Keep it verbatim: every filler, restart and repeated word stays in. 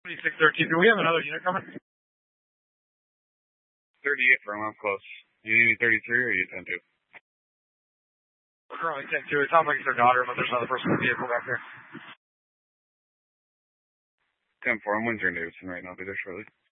twenty-six thirteen. Do we have another unit coming? thirty-eight firm, I'm close. You need thirty-three or you ten two? We're currently ten two. It sounds like it's their daughter, but there's another person in the vehicle back there. ten four, I'm Windsor and Davidson right now. I'll be there shortly.